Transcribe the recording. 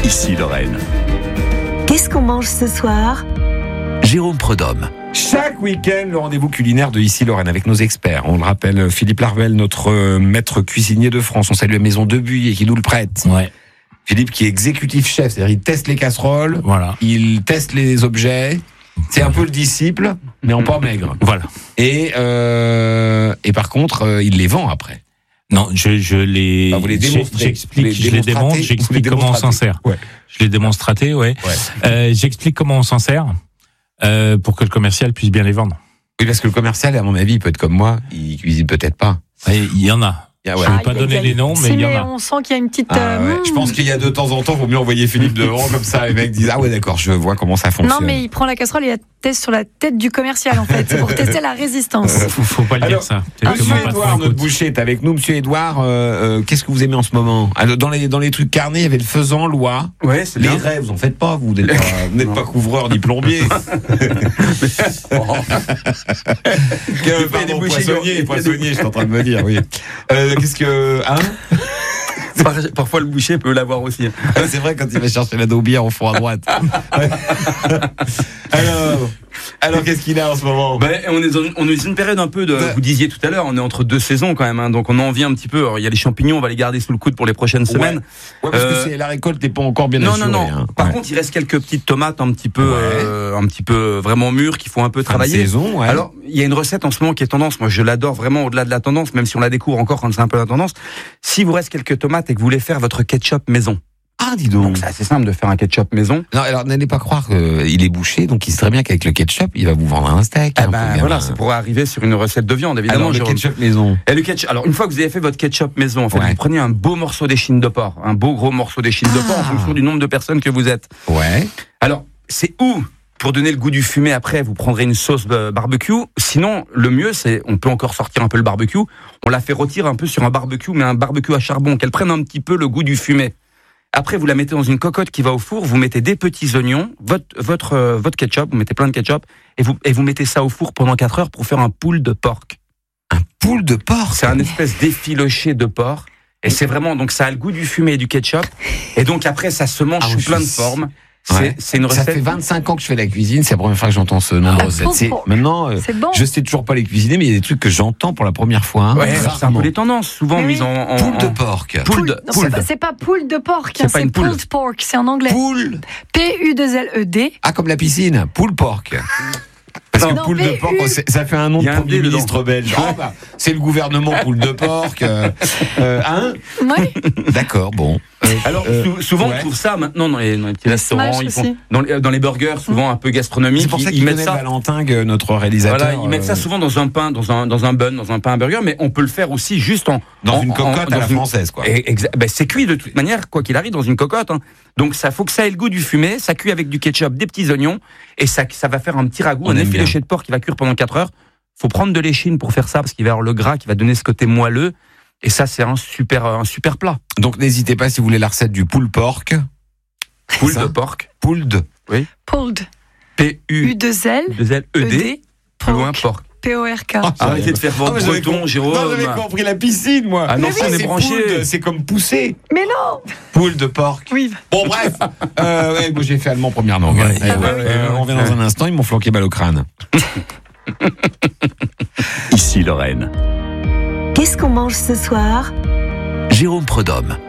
Ici Lorraine. Qu'est-ce qu'on mange ce soir ? Jérôme Prudhomme. Chaque week-end, le rendez-vous culinaire de Ici Lorraine avec nos experts. On le rappelle, Philippe Larvel, notre maître cuisinier de France. On salue la maison de Buy et qui nous le prête. Ouais. Philippe qui est exécutif chef, c'est-à-dire il teste les casseroles, Voilà. il teste les objets. C'est un peu le disciple, mais en pas maigre. Voilà. Et par contre, il les vend après. Non, je les. Enfin, vous les démonstrez. J'explique, je les démontre, j'explique comment on s'en sert. Ouais. Je les démonstraté, ouais. J'explique comment on s'en sert pour que le commercial puisse bien les vendre. Oui, parce que le commercial, à mon avis, il peut être comme moi, il cuisine peut-être pas. Et il y en a. Je ne vais pas donner les noms, mais il y en a. On sent qu'il y a une petite. Je pense qu'il y a de temps en temps, il vaut mieux envoyer Philippe devant comme ça. Les mecs disent ah ouais d'accord, je vois comment ça fonctionne. Non mais il prend la casserole et il la teste sur la tête du commercial en fait. C'est pour tester la résistance. Faut pas le dire ça. Monsieur Édouard, notre boucher est avec nous. Monsieur Édouard, qu'est-ce que vous aimez en ce moment ? Alors, dans les trucs carnés, il y avait le faisan, l'oie. Ouais, c'est les bien. raies, vous en faites pas. Vous n'êtes pas couvreur ni plombier. Pardon, poissonnier, je suis en train de me dire. Oui. Qu'est-ce que Parfois le boucher peut l'avoir aussi. C'est vrai quand il va chercher la daubière au fond à droite. Alors qu'est-ce qu'il a en ce moment ? On est dans une période un peu de. Vous disiez tout à l'heure, on est entre deux saisons quand même, hein, donc on en vient un petit peu. Alors, il y a les champignons, on va les garder sous le coude pour les prochaines semaines. Ouais, parce que la récolte n'est pas encore bien assurée. Non. Hein. Par contre, il reste quelques petites tomates un petit peu vraiment mûres qui font un peu travailler. Saison, ouais. Alors, il y a une recette en ce moment qui est tendance. Moi, je l'adore vraiment au-delà de la tendance, même si on la découvre encore quand c'est un peu la tendance. Si vous reste quelques tomates et que vous voulez faire votre ketchup maison. Ah, dis donc. Donc c'est assez simple de faire un ketchup maison. Non, alors n'allez pas croire qu'il est bouché, donc il sait très bien qu'avec le ketchup, il va vous vendre un steak. Voilà, c'est pour arriver sur une recette de viande, évidemment. Alors, le ketchup maison. Et le ketchup. Alors, une fois que vous avez fait votre ketchup maison, en fait, Ouais. vous prenez un beau morceau d'échine de porc, un beau gros morceau d'échine de porc en fonction du nombre de personnes que vous êtes. Ouais. Alors, c'est où pour donner le goût du fumé après, vous prendrez une sauce barbecue. Sinon, le mieux, c'est, on peut encore sortir un peu le barbecue. On la fait rôtir un peu sur un barbecue, mais un barbecue à charbon, qu'elle prenne un petit peu le goût du fumé. Après, vous la mettez dans une cocotte qui va au four, vous mettez des petits oignons, votre ketchup, vous mettez plein de ketchup, et vous mettez ça au four pendant 4 heures pour faire un poule de porc. Un poule de porc. C'est un espèce d'effiloché de porc. Et c'est vraiment, donc ça a le goût du fumé et du ketchup. Et donc après, ça se mange sous plein de formes. C'est une recette. Ça fait 25 ans que je fais la cuisine, c'est la première fois que j'entends ce nom de recette. Maintenant, c'est bon. je sais toujours pas les cuisiner, mais il y a des trucs que j'entends pour la première fois. Hein, Ouais, c'est un peu les tendances, souvent mises en poule de porc. C'est pas poule de porc, C'est pas une poule. pulled pork, c'est en anglais. Poule. P-U-2-L-E-D. Ah, comme la piscine. Poule porc. Parce que Non, poule de porc, ça fait un nom Il y de a un Premier D ministre belge. C'est le gouvernement poule de porc. Hein ? Ouais. D'accord, bon. Alors, souvent, on trouve ça maintenant dans les petits restaurants, Smash ils font, aussi. dans les burgers, souvent un peu gastronomiques. C'est pour ça ils qu'ils mettent mettent ça. Valentin, notre réalisateur. Voilà, ils mettent ça souvent dans un pain, dans un bun, dans un pain à burger, mais on peut le faire aussi juste dans une cocotte à la française, quoi. C'est cuit de toute manière, quoi qu'il arrive, dans une cocotte. Hein. Donc ça faut que ça ait le goût du fumé, ça cuit avec du ketchup, des petits oignons, et ça va faire un petit ragoût, un effiloché de porc qui va cuire pendant 4 heures. Faut prendre de l'échine pour faire ça, parce qu'il va y avoir le gras qui va donner ce côté moelleux. Et ça, c'est un super plat. Donc n'hésitez pas si vous voulez la recette du poule porc. Poule de porc. Pouled. Oui. Pulled. P-U-2-L-E-D. U-2-L-E-D. Plus loin, porc. P-O-R-K. Arrêtez de faire votre breton, Jérôme. Non, j'avais compris la piscine, moi. Ah non, si on est branché. C'est comme pousser. Mais non. Poule de porc. Oui. Bon, bref. Moi, j'ai fait allemand première langue. Ouais. On revient dans un instant, ils m'ont flanqué balle au crâne. Ici Lorraine. Qu'est-ce qu'on mange ce soir ? Jérôme Prudhomme.